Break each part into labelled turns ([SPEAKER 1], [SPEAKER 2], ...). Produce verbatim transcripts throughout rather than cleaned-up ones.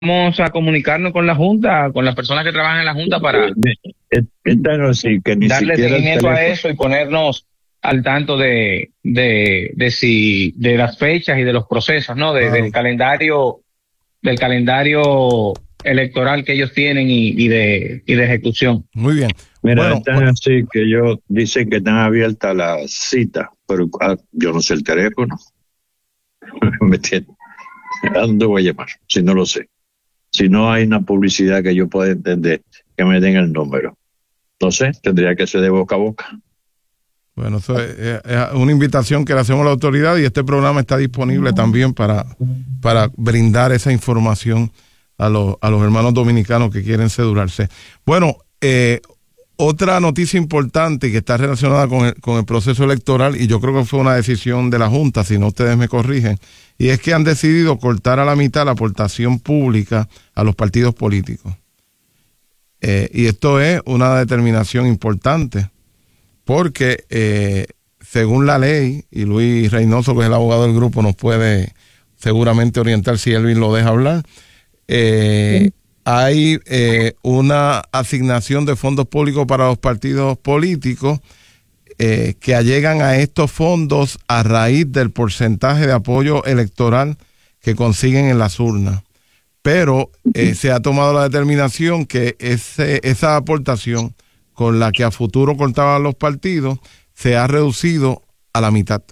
[SPEAKER 1] vamos a comunicarnos con la Junta, con las personas que trabajan en la Junta para
[SPEAKER 2] Esta no, sí, que ni
[SPEAKER 1] darle
[SPEAKER 2] siquiera el
[SPEAKER 1] seguimiento a
[SPEAKER 2] teléfono.
[SPEAKER 1] eso y ponernos al tanto de, de, de si, de las fechas y de los procesos, ¿no? De,
[SPEAKER 3] Claro.
[SPEAKER 1] del calendario, del calendario electoral que ellos tienen y, y de, y de ejecución.
[SPEAKER 3] Muy bien.
[SPEAKER 2] Mira,
[SPEAKER 3] Bueno,
[SPEAKER 2] están
[SPEAKER 3] bueno,
[SPEAKER 2] así que ellos dicen que están abiertas las citas, pero ah, yo no sé el teléfono. ¿Me entiendes? ¿A dónde voy a llamar? Si no lo sé. Si no hay una publicidad que yo pueda entender, que me den el número. No sé, tendría que ser de boca a boca.
[SPEAKER 3] bueno, eso es, es- es una invitación que le hacemos a la autoridad y este programa está disponible también para, para brindar esa información a los, a los hermanos dominicanos que quieren cedurarse. Bueno, eh, otra noticia importante que está relacionada con el, con el proceso electoral, y yo creo que fue una decisión de la Junta, si no ustedes me corrigen, y es que han decidido cortar a la mitad la aportación pública a los partidos políticos. Eh, y esto es una determinación importante, porque eh, según la ley, y Luis Reynoso, que es el abogado del grupo, nos puede seguramente orientar si Elvin lo deja hablar, eh, hay eh, una asignación de fondos públicos para los partidos políticos eh, que allegan a estos fondos a raíz del porcentaje de apoyo electoral que consiguen en las urnas. Pero eh, se ha tomado la determinación que ese, esa aportación con la que a futuro contaban los partidos se ha reducido a la mitad.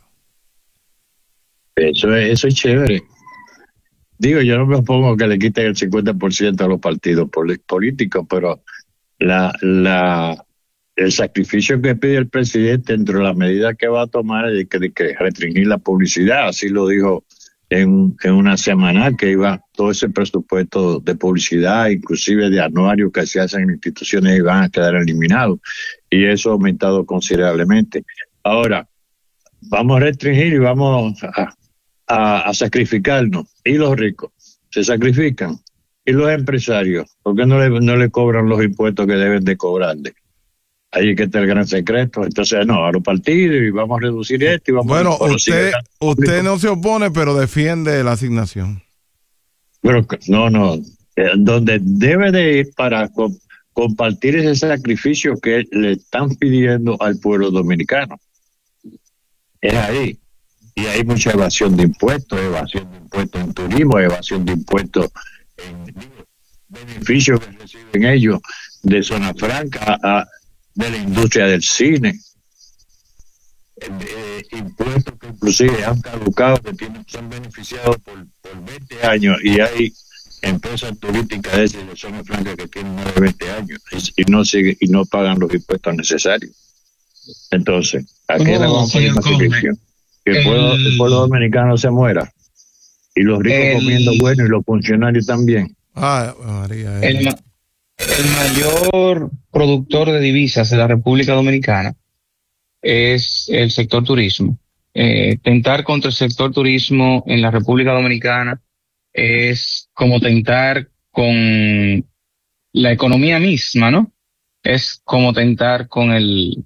[SPEAKER 2] Eso es, eso es chévere. Digo, yo no me opongo que le quiten el cincuenta por ciento a los partidos poli- políticos, pero la, la, el sacrificio que pide el presidente entre las medidas que va a tomar es de que, de que restringir la publicidad, así lo dijo en, en una semana, que iba todo ese presupuesto de publicidad, inclusive de anuarios que se hacen en instituciones, iban a quedar eliminados, y eso ha aumentado considerablemente. Ahora, vamos a restringir y vamos a, a, a sacrificarnos. ¿Y los ricos? Se sacrifican. ¿Y los empresarios? ¿Por qué no le, no le cobran los impuestos que deben de cobrarle? Ahí es que está el gran secreto. Entonces, no, a los partidos y vamos a reducir esto y vamos
[SPEAKER 3] Bueno,
[SPEAKER 2] a...
[SPEAKER 3] usted, usted no se opone, pero defiende la asignación.
[SPEAKER 2] Pero no, no. Eh, donde debe de ir para co- compartir ese sacrificio que le están pidiendo al pueblo dominicano. Es ahí. Y hay mucha evasión de impuestos, evasión de impuestos en turismo, evasión de impuestos en beneficios que reciben ellos de zona franca, a, de la industria del cine. Eh, impuestos que inclusive han caducado, que tienen, son beneficiados por, por veinte años, y hay empresas turísticas de esas de zona franca que tienen más de veinte años y, y no sigue, y no pagan los impuestos necesarios. Entonces, ¿a qué le
[SPEAKER 1] Oh,
[SPEAKER 2] vamos a poner
[SPEAKER 1] señor
[SPEAKER 2] más
[SPEAKER 1] Come,
[SPEAKER 2] sacrificio? Que el pueblo, el pueblo
[SPEAKER 1] el,
[SPEAKER 2] dominicano se muera y los ricos comiendo
[SPEAKER 1] el,
[SPEAKER 2] bueno y los funcionarios también.
[SPEAKER 3] Ah, María.
[SPEAKER 1] el,
[SPEAKER 3] eh.
[SPEAKER 1] ma- el mayor productor de divisas de la República Dominicana es el sector turismo. Eh, tentar contra el sector turismo en la República Dominicana es como tentar con la economía misma, ¿no? Es como tentar con el,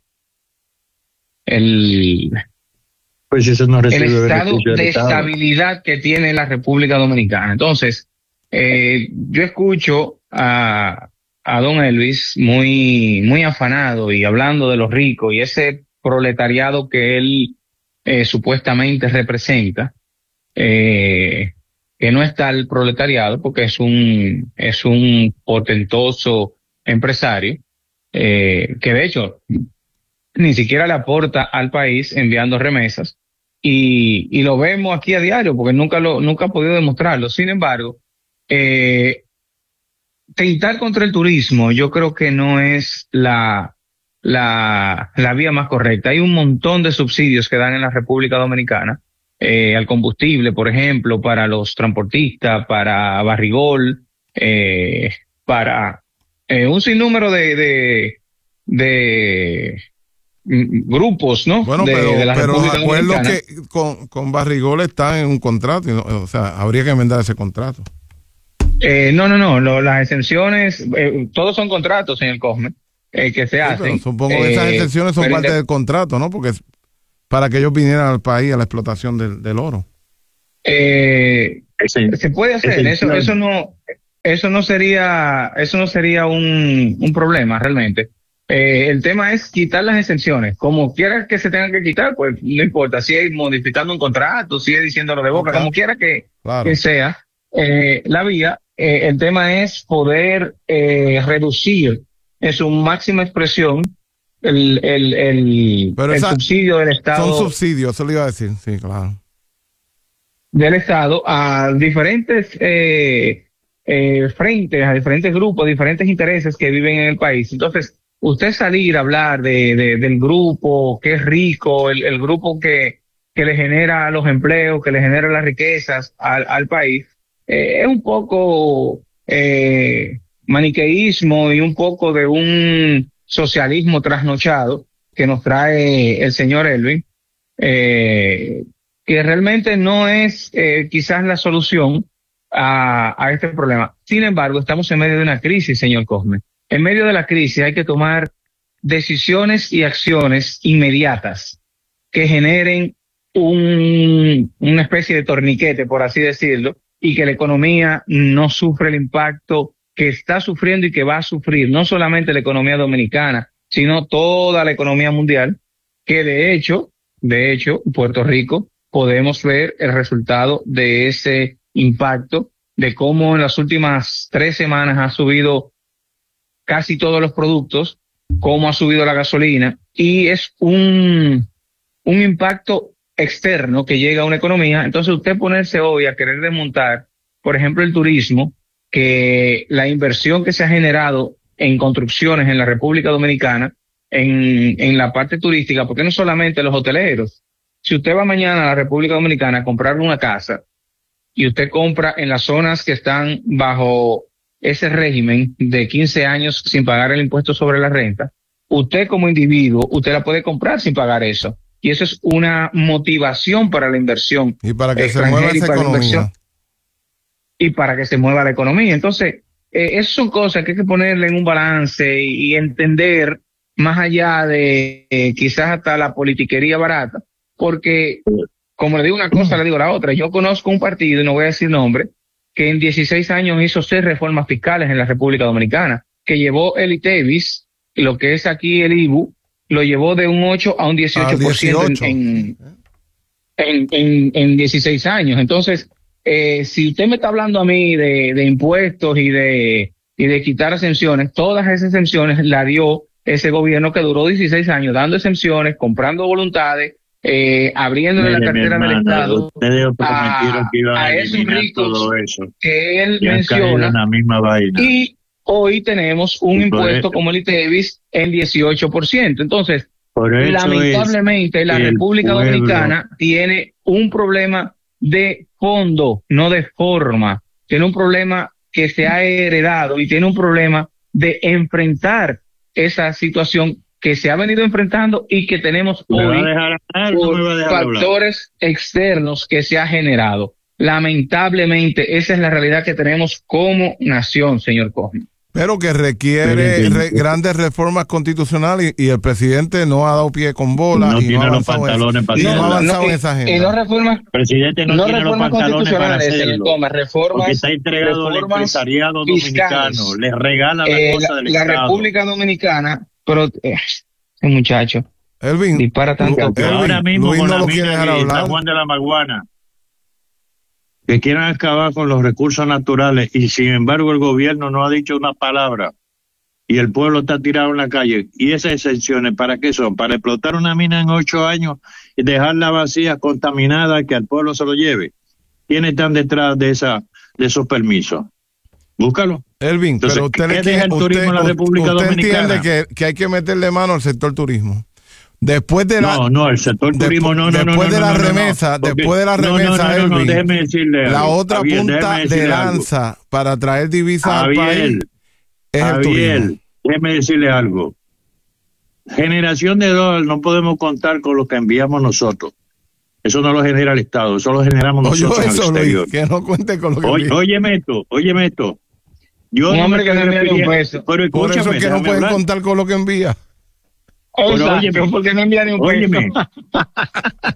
[SPEAKER 1] el,
[SPEAKER 2] Pues eso no
[SPEAKER 1] el
[SPEAKER 2] recibe
[SPEAKER 1] estado
[SPEAKER 2] beneficio del
[SPEAKER 1] de
[SPEAKER 2] Estado.
[SPEAKER 1] estabilidad que tiene la República Dominicana. Entonces, eh, yo escucho a, a don Elvis muy, muy afanado y hablando de los ricos y ese proletariado que él eh, supuestamente representa, eh, que no está el proletariado porque es un, es un portentoso empresario, eh, que de hecho ni siquiera le aporta al país enviando remesas y, y lo vemos aquí a diario porque nunca lo, nunca ha podido demostrarlo. Sin embargo, eh, tentar contra el turismo yo creo que no es la, la, la vía más correcta. Hay un montón de subsidios que dan en la República Dominicana, eh, al combustible, por ejemplo, para los transportistas, para Barrigol, eh, para eh, un sinnúmero de, de, de mm, grupos, ¿no?
[SPEAKER 3] Bueno,
[SPEAKER 1] De,
[SPEAKER 3] pero,
[SPEAKER 1] de la
[SPEAKER 3] pero
[SPEAKER 1] República
[SPEAKER 3] acuerdo
[SPEAKER 1] Dominicana.
[SPEAKER 3] que con, con Barrigol está en un contrato, y no- o sea, habría que enmendar ese contrato.
[SPEAKER 1] Eh, no, no, no, lo- las exenciones, eh, todos son contratos, señor Cosme, eh, que se
[SPEAKER 3] Sí,
[SPEAKER 1] hacen.
[SPEAKER 3] pero supongo que esas
[SPEAKER 1] eh,
[SPEAKER 3] excepciones son
[SPEAKER 1] pero
[SPEAKER 3] parte
[SPEAKER 1] inde-
[SPEAKER 3] del contrato, ¿no? Porque es para que ellos vinieran al país a la explotación del, del oro.
[SPEAKER 1] eh,
[SPEAKER 2] Ese-
[SPEAKER 1] se puede hacer,
[SPEAKER 2] ese-
[SPEAKER 1] eso, eso no, eso no sería, eso no sería un, un problema realmente. Eh, el tema es quitar las exenciones. Como quiera que se tengan que quitar, pues no importa. Si es modificando un contrato, si es diciéndolo de boca,
[SPEAKER 3] Okay.
[SPEAKER 1] como quiera que,
[SPEAKER 3] Claro.
[SPEAKER 1] que sea eh, la vía. Eh, el tema es poder eh, reducir en su máxima expresión el, el, el,
[SPEAKER 3] Pero
[SPEAKER 1] el
[SPEAKER 3] esa-
[SPEAKER 1] subsidio del Estado.
[SPEAKER 3] Son subsidios, eso le iba a decir, sí, claro.
[SPEAKER 1] del Estado a diferentes eh, eh, frentes, a diferentes grupos, diferentes intereses que viven en el país. Entonces, usted salir a hablar de, de del grupo que es rico, el, el grupo que, que le genera los empleos, que le genera las riquezas al, al país, eh, es un poco eh, maniqueísmo y un poco de un socialismo trasnochado que nos trae el señor Elvin. Eh, que realmente no es eh, quizás la solución a, a este problema. Sin embargo, estamos en medio de una crisis, señor Cosme. En medio de la crisis hay que tomar decisiones y acciones inmediatas que generen un, una especie de torniquete, por así decirlo, y que la economía no sufra el impacto que está sufriendo y que va a sufrir no solamente la economía dominicana, sino toda la economía mundial, que de hecho, de hecho, Puerto Rico, podemos ver el resultado de ese impacto, de cómo en las últimas tres semanas ha subido casi todos los productos, cómo ha subido la gasolina, y es un, un impacto externo que llega a una economía. Entonces usted ponerse hoy a querer desmontar, por ejemplo, el turismo, que la inversión que se ha generado en construcciones en la República Dominicana, en, en la parte turística, porque no solamente los hoteleros. Si usted va mañana a la República Dominicana a comprar una casa y usted compra en las zonas que están bajo ese régimen de quince años sin pagar el impuesto sobre la renta, usted como individuo, usted la puede comprar sin pagar eso. Y eso es una motivación para la inversión.
[SPEAKER 3] Y para que se mueva esa economía.
[SPEAKER 1] Y para que se mueva la economía. Entonces, eh, esas son cosas que hay que ponerle en un balance y, y entender más allá de eh, quizás hasta la politiquería barata. Porque, como le digo una cosa, le digo la otra. Yo conozco un partido, y no voy a decir nombre, que en dieciséis años hizo seis reformas fiscales en la República Dominicana, que llevó el ITEVIS, lo que es aquí el I B U, lo llevó de un ocho a un dieciocho por ciento en, en, en, en dieciséis años. Entonces, eh, si usted me está hablando a mí de, de impuestos y de, y de quitar exenciones, todas esas exenciones la dio ese gobierno que duró dieciséis años dando exenciones, comprando voluntades, Eh, abriéndole la cartera del Estado a,
[SPEAKER 2] que iban a,
[SPEAKER 1] a esos ricos
[SPEAKER 2] todo eso,
[SPEAKER 1] que él
[SPEAKER 2] y
[SPEAKER 1] menciona,
[SPEAKER 2] la misma vaina.
[SPEAKER 1] Y hoy tenemos un
[SPEAKER 2] y
[SPEAKER 1] impuesto
[SPEAKER 2] eso,
[SPEAKER 1] como el ITEVIS en dieciocho por ciento. Entonces,
[SPEAKER 2] por eso
[SPEAKER 1] lamentablemente la República
[SPEAKER 2] pueblo,
[SPEAKER 1] Dominicana tiene un problema de fondo, no de forma. Tiene un problema que se ha heredado y tiene un problema de enfrentar esa situación que se ha venido enfrentando y que tenemos hoy
[SPEAKER 2] hablar,
[SPEAKER 1] por
[SPEAKER 2] no
[SPEAKER 1] factores
[SPEAKER 2] hablar.
[SPEAKER 1] externos que se ha generado. Lamentablemente, esa es la realidad que tenemos como nación, señor Cosme.
[SPEAKER 3] Pero que requiere re, grandes reformas constitucionales y, y el presidente no ha dado pie con bola
[SPEAKER 2] no
[SPEAKER 3] y
[SPEAKER 2] tiene
[SPEAKER 3] no ha
[SPEAKER 2] los pantalones para
[SPEAKER 3] y no ha avanzado
[SPEAKER 1] no,
[SPEAKER 3] en esa agenda.
[SPEAKER 1] Y no reformas,
[SPEAKER 2] el presidente no,
[SPEAKER 1] no
[SPEAKER 2] tiene
[SPEAKER 1] reformas
[SPEAKER 2] los pantalones para hacerlo,
[SPEAKER 1] Cosme, reformas,
[SPEAKER 2] porque está entregado al empresariado
[SPEAKER 1] fiscales.
[SPEAKER 2] dominicano, le regala la
[SPEAKER 1] eh,
[SPEAKER 2] cosa del
[SPEAKER 1] la,
[SPEAKER 2] Estado.
[SPEAKER 1] La República Dominicana, pero eh, ese muchacho
[SPEAKER 3] Elvin,
[SPEAKER 1] dispara tanto.
[SPEAKER 2] Elvin, ahora mismo
[SPEAKER 3] Luis
[SPEAKER 2] con
[SPEAKER 3] no
[SPEAKER 2] la
[SPEAKER 3] lo
[SPEAKER 2] mina
[SPEAKER 3] quiere dejar
[SPEAKER 2] de
[SPEAKER 3] hablar.
[SPEAKER 2] San Juan de la Maguana, que quieren acabar con los recursos naturales y sin embargo el gobierno no ha dicho una palabra y el pueblo está tirado en la calle. ¿Y esas exenciones para qué son? Para explotar una mina en ocho años y dejarla vacía, contaminada, que al pueblo se lo lleve. ¿Quiénes están detrás de esa de esos permisos? Búscalo.
[SPEAKER 3] Elvin,
[SPEAKER 2] Entonces,
[SPEAKER 3] pero usted,
[SPEAKER 2] ¿qué
[SPEAKER 3] le
[SPEAKER 2] deja el
[SPEAKER 3] usted,
[SPEAKER 2] turismo en la República
[SPEAKER 3] usted
[SPEAKER 2] Dominicana?
[SPEAKER 3] entiende que, que hay que meterle mano al sector turismo. Después de la
[SPEAKER 2] no, no, el sector turismo no, no, no,
[SPEAKER 3] después
[SPEAKER 2] no,
[SPEAKER 3] de la
[SPEAKER 2] no, no,
[SPEAKER 3] remesa,
[SPEAKER 2] no,
[SPEAKER 3] después de la remesa,
[SPEAKER 2] no, no, no,
[SPEAKER 3] Elvin,
[SPEAKER 2] no, déjeme decirle
[SPEAKER 3] la
[SPEAKER 2] algo.
[SPEAKER 3] otra
[SPEAKER 2] Javier,
[SPEAKER 3] punta de lanza algo. Para traer divisas al país es
[SPEAKER 2] Javier,
[SPEAKER 3] el turismo.
[SPEAKER 2] Déjeme decirle algo. Generación de dólares no podemos contar con lo que enviamos nosotros. Eso no lo genera el Estado, eso lo generamos
[SPEAKER 3] Oye,
[SPEAKER 2] nosotros
[SPEAKER 3] eso,
[SPEAKER 2] al exterior.
[SPEAKER 3] Luis, que no cuente con lo que
[SPEAKER 2] Oye, óyeme esto, óyeme esto. Yo
[SPEAKER 1] un
[SPEAKER 2] no
[SPEAKER 1] hombre que no envía ni un peso.
[SPEAKER 2] Pero
[SPEAKER 3] por eso es que no pueden
[SPEAKER 2] hablar.
[SPEAKER 3] contar con lo que envía.
[SPEAKER 1] Exacto, óyeme, porque no envía ni un
[SPEAKER 2] óyeme,
[SPEAKER 1] peso.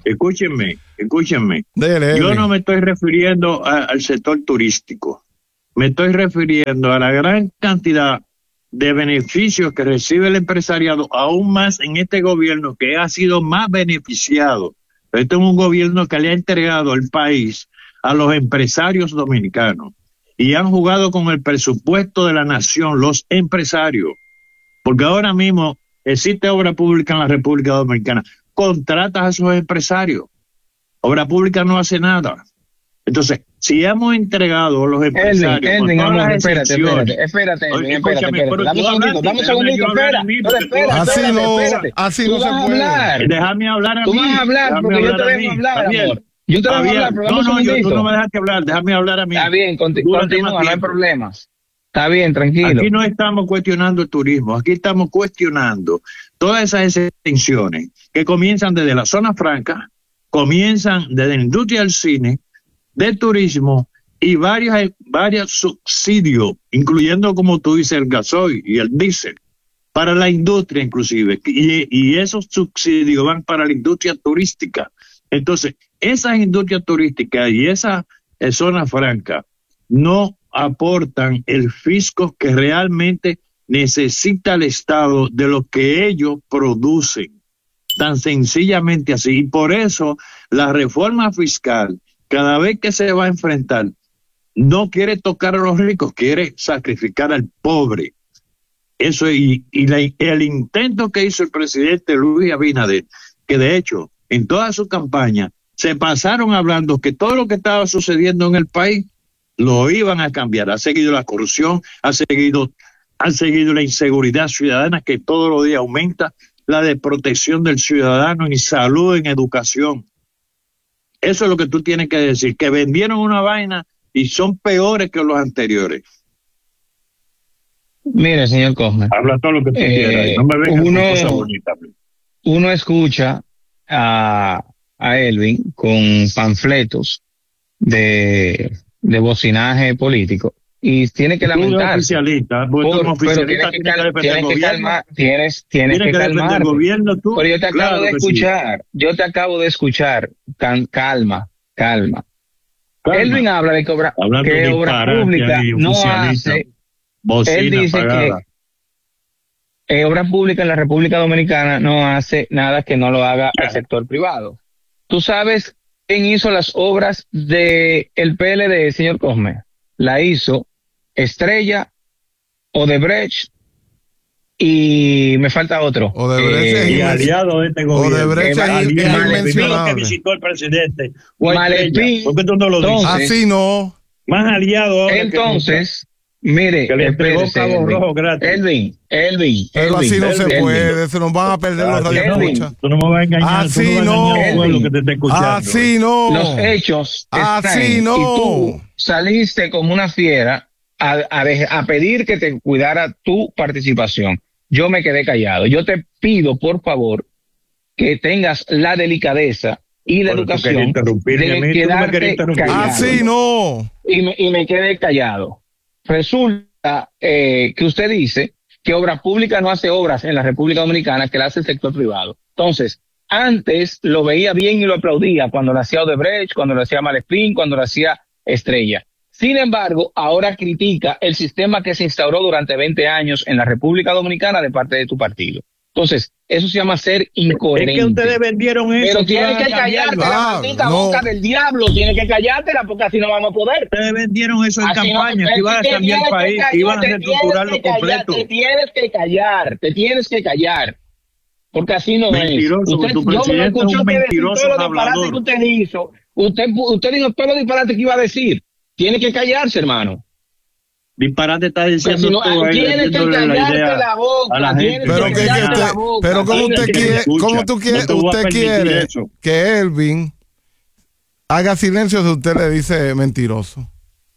[SPEAKER 2] escúchenme, escúchenme.
[SPEAKER 3] Dele,
[SPEAKER 2] Yo no me estoy refiriendo a, al sector turístico, me estoy refiriendo a la gran cantidad de beneficios que recibe el empresariado, aún más en este gobierno que ha sido más beneficiado. Este es un gobierno que le ha entregado el país a los empresarios dominicanos y han jugado con el presupuesto de la nación los empresarios, porque ahora mismo existe obra pública en la República Dominicana. Contratas a esos empresarios. Obra pública no hace nada. Entonces, si hemos entregado a los empresarios...
[SPEAKER 1] Elvin, Elvin, amor, espérate, espérate, espérate, Elvin, espérate, espérate. Dame un segundito, dame un segundito, espera. Espera,
[SPEAKER 3] así
[SPEAKER 1] espérate,
[SPEAKER 3] no,
[SPEAKER 1] espérate.
[SPEAKER 3] así no se puede.
[SPEAKER 2] Déjame hablar a mí.
[SPEAKER 1] Tú vas a hablar porque yo te dejo hablar, amor. Yo te dejo hablar, pero dame un segundito.
[SPEAKER 2] Tú no me dejaste hablar, déjame hablar a mí.
[SPEAKER 1] Está bien, continúa, no hay problemas. Está bien, tranquilo.
[SPEAKER 2] Aquí no estamos cuestionando el turismo, aquí estamos cuestionando todas esas extensiones que comienzan desde la zona franca, comienzan desde la industria del cine, del turismo y varios, varios subsidios, incluyendo, como tú dices, el gasoil y el diésel, para la industria inclusive, y, y esos subsidios van para la industria turística. Entonces, esas industrias turísticas y esa eh, zona franca no aportan el fisco que realmente necesita el Estado de lo que ellos producen, tan sencillamente así. Y por eso la reforma fiscal, cada vez que se va a enfrentar, no quiere tocar a los ricos, quiere sacrificar al pobre. Eso y, y la, el intento que hizo el presidente Luis Abinader, que de hecho en toda su campaña se pasaron hablando que todo lo que estaba sucediendo en el país lo iban a cambiar. Ha seguido la corrupción, ha seguido, ha seguido la inseguridad ciudadana que todos los días aumenta, la desprotección del ciudadano en salud, en educación. Eso es lo que tú tienes que decir, que vendieron una vaina y son peores que los anteriores.
[SPEAKER 1] Mire, señor Cosme.
[SPEAKER 2] Habla todo lo que tú
[SPEAKER 1] eh,
[SPEAKER 2] quieras. No me vengas
[SPEAKER 1] uno,
[SPEAKER 2] con cosas bonitas.
[SPEAKER 1] Uno escucha a, a Elvin con panfletos de, de bocinaje político y tiene que lamentarse.
[SPEAKER 2] Oficialista, por, oficialista,
[SPEAKER 1] pero tienes que, cal, tienes que calmar, tienes, tienes que, que calmar.
[SPEAKER 2] Gobierno, tú.
[SPEAKER 1] Pero yo te acabo
[SPEAKER 2] claro
[SPEAKER 1] de escuchar, sí. yo te acabo de escuchar, can, calma, calma. calma. Elvin habla de que obra, que obra pública no hace. Él dice apagada. que eh, obra pública en la República Dominicana no hace nada que no lo haga el sector privado. ¿Tú sabes quién hizo las obras de el P L D, señor Cosme? La hizo Estrella, Odebrecht y me falta otro.
[SPEAKER 2] Odebrecht eh, y aliado de este gobierno.
[SPEAKER 3] Odebrecht
[SPEAKER 2] eh, es el que visitó el presidente.
[SPEAKER 1] Malepín.
[SPEAKER 2] ¿Por qué tú no lo dices?
[SPEAKER 3] Así no.
[SPEAKER 2] Más aliado.
[SPEAKER 1] Entonces, mire,
[SPEAKER 2] que le entregó Cabo Rojo gratis.
[SPEAKER 1] Elvin, Elvin.
[SPEAKER 3] Pero
[SPEAKER 1] Elvin,
[SPEAKER 3] así no
[SPEAKER 1] Elvin,
[SPEAKER 3] se puede,
[SPEAKER 1] Elvin.
[SPEAKER 3] se nos van a perder los radioescuchas.
[SPEAKER 2] Tú no me vas a engañar.
[SPEAKER 3] Así no.
[SPEAKER 2] Lo que te está escuchando.
[SPEAKER 3] Así no.
[SPEAKER 1] Los hechos
[SPEAKER 3] así no.
[SPEAKER 1] Y tú saliste como una fiera a, a, de, a pedir que te cuidara tu participación. Yo me quedé callado. Yo te pido, por favor, que tengas la delicadeza y la bueno, educación de quedarte callado.
[SPEAKER 3] Así no.
[SPEAKER 1] Y me, y me quedé callado. Resulta eh, que usted dice que obra pública no hace obras en la República Dominicana, que la hace el sector privado. Entonces, antes lo veía bien y lo aplaudía cuando lo hacía Odebrecht, cuando lo hacía Malepín, cuando lo hacía Estrella. Sin embargo, ahora critica el sistema que se instauró durante veinte años en la República Dominicana de parte de tu partido. Entonces, eso se llama ser incoherente.
[SPEAKER 2] Es que ustedes vendieron eso.
[SPEAKER 1] Pero tienes que callarte ah, la maldita no. boca del diablo. Tienes que callártela porque así no vamos a poder.
[SPEAKER 2] Ustedes vendieron eso en así campaña, no, que iban a cambiar el país, que iban a reestructurarlo completo.
[SPEAKER 1] Te tienes que callar, te tienes que callar. Porque así no
[SPEAKER 2] mentiroso,
[SPEAKER 1] es. Usted,
[SPEAKER 2] tu
[SPEAKER 1] yo me escuché
[SPEAKER 2] es un mentiroso
[SPEAKER 1] todos los disparates que usted hizo. Usted, usted dijo todos los disparates que iba a decir. Tiene que callarse, hermano.
[SPEAKER 2] Disparate está diciendo
[SPEAKER 1] si no, tú ahí, tienes que callarte la, la boca, la gente.
[SPEAKER 3] Pero que, que usted, la boca, pero como usted quiere, como tú quieres, no usted quiere eso. Que Elvin haga silencio si usted le dice mentiroso.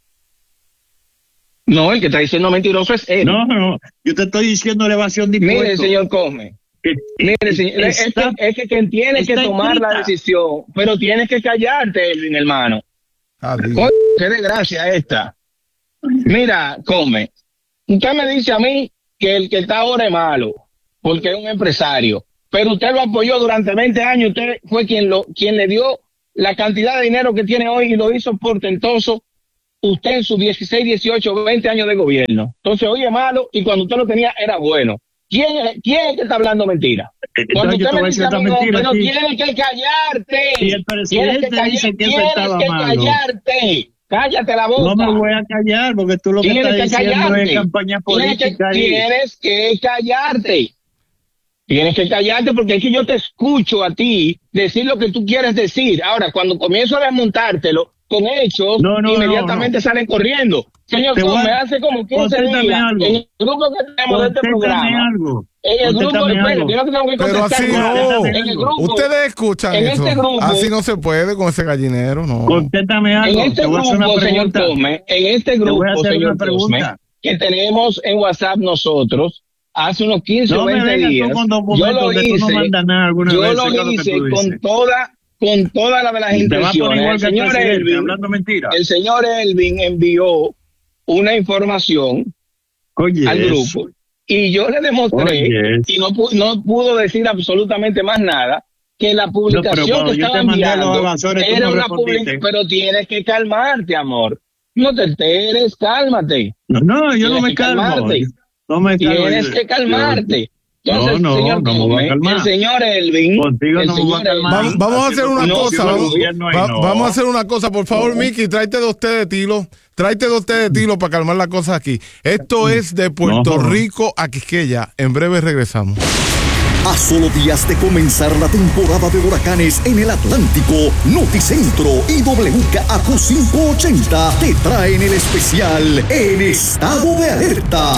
[SPEAKER 1] No, el que está diciendo mentiroso es él.
[SPEAKER 2] No, no, yo te estoy diciendo elevación de impuestos.
[SPEAKER 1] Mire, señor Cosme. Que, Mire, señor, está, es, que, es que quien tiene que tomar escrita. la decisión, pero tienes que callarte, Elvin, hermano. Coño, qué desgracia esta. Mira, Come, usted me dice a mí que el que está ahora es malo, porque es un empresario, pero usted lo apoyó durante veinte años, usted fue quien lo, quien le dio la cantidad de dinero que tiene hoy y lo hizo portentoso usted en sus dieciséis, dieciocho, veinte años de gobierno. Entonces, hoy es malo y cuando usted lo tenía era bueno. ¿Quién es, quién es que está hablando mentira? Cuando
[SPEAKER 2] no,
[SPEAKER 1] usted me dice a mí,
[SPEAKER 2] mentira,
[SPEAKER 1] no,
[SPEAKER 2] sí.
[SPEAKER 1] tienes que callarte.
[SPEAKER 2] Y el presidente
[SPEAKER 1] tienes que, callar,
[SPEAKER 2] dice que eso
[SPEAKER 1] tienes
[SPEAKER 2] estaba
[SPEAKER 1] que
[SPEAKER 2] malo.
[SPEAKER 1] callarte. Cállate la boca.
[SPEAKER 2] No me voy a callar porque tú lo que
[SPEAKER 1] tienes
[SPEAKER 2] estás
[SPEAKER 1] que
[SPEAKER 2] diciendo
[SPEAKER 1] callarte.
[SPEAKER 2] es campaña
[SPEAKER 1] Tienes
[SPEAKER 2] política.
[SPEAKER 1] que,
[SPEAKER 2] y...
[SPEAKER 1] tienes que callarte. Tienes que callarte porque es que yo te escucho a ti decir lo que tú quieres decir. Ahora, cuando comienzo a desmontártelo con hechos,
[SPEAKER 2] no, no,
[SPEAKER 1] inmediatamente no, no. salen corriendo. Señor,
[SPEAKER 2] Te
[SPEAKER 1] Tom,
[SPEAKER 2] a...
[SPEAKER 1] me hace como quince días
[SPEAKER 2] algo.
[SPEAKER 1] en el grupo que tenemos de este programa.
[SPEAKER 2] Algo.
[SPEAKER 1] En el grupo, espérate, yo no tengo que
[SPEAKER 3] Pero así no.
[SPEAKER 1] En el grupo,
[SPEAKER 3] ustedes escuchan
[SPEAKER 1] en
[SPEAKER 3] eso.
[SPEAKER 1] Este grupo,
[SPEAKER 3] así no se puede con ese gallinero, no.
[SPEAKER 2] Contéstame algo.
[SPEAKER 1] En este grupo, señor Tome, en este grupo, señor Tome, que tenemos en WhatsApp nosotros, hace unos quince o veinte días, yo lo hice, yo lo hice con toda, con toda la de las intenciones. El señor Elvin, el señor Elvin envió una información
[SPEAKER 2] Oye,
[SPEAKER 1] al grupo y yo le demostré Oye. y no, no pudo decir absolutamente más nada que la publicación no, que estaba enviando era una publicación, pero tienes que calmarte, amor. No te enteres, cálmate.
[SPEAKER 2] No, no, yo no me calmo.
[SPEAKER 1] Calmarte.
[SPEAKER 2] No me calmo.
[SPEAKER 1] Tienes que calmarte. Entonces,
[SPEAKER 2] no, no,
[SPEAKER 1] señor
[SPEAKER 2] no
[SPEAKER 1] Tome, el señor Elvin,
[SPEAKER 2] Contigo
[SPEAKER 1] el
[SPEAKER 2] no
[SPEAKER 1] señor
[SPEAKER 2] Elvin,
[SPEAKER 3] vamos, vamos a hacer una
[SPEAKER 2] no,
[SPEAKER 3] cosa, vamos, va,
[SPEAKER 2] no.
[SPEAKER 3] vamos a hacer una cosa, por favor, no. Miki, tráete dos té de tilo, tráete dos té de tilo para calmar las cosas aquí. Esto es de Puerto no. Rico a Quisqueya. En breve regresamos.
[SPEAKER 4] A solo días de comenzar la temporada de huracanes en el Atlántico, Noticentro y W K A Q quinientos ochenta te traen el especial En Estado de Alerta.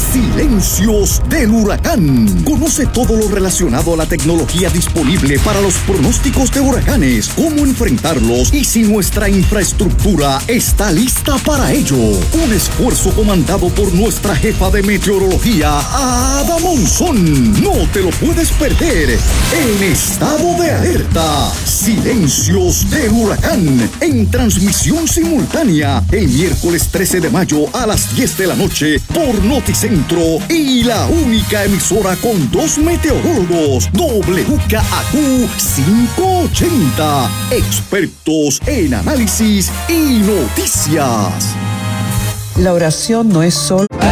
[SPEAKER 4] Silencios del huracán. Conoce todo lo relacionado a la tecnología disponible para los pronósticos de huracanes, cómo enfrentarlos y si nuestra infraestructura está lista para ello. Un esfuerzo comandado por nuestra jefa de meteorología, Ada Monzón. No te lo puedes puedes perder. En Estado de Alerta, Silencios del huracán, en transmisión simultánea el miércoles trece de mayo a las diez de la noche por Noticentro y la única emisora con dos meteorólogos, W K A Q quinientos ochenta, expertos en análisis y noticias.
[SPEAKER 5] La oración no es solo